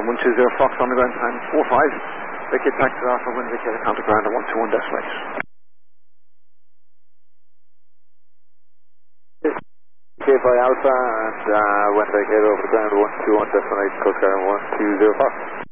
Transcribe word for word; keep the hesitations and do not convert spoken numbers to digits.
ground, one two zero Fox on the ground, time four five. Vacate taxi off for wind, vacate counter ground, one two one decimal eight. K five Alpha and uh, wind vacate over the ground, one two one decimal eight, Coast Guard one two zero Fox.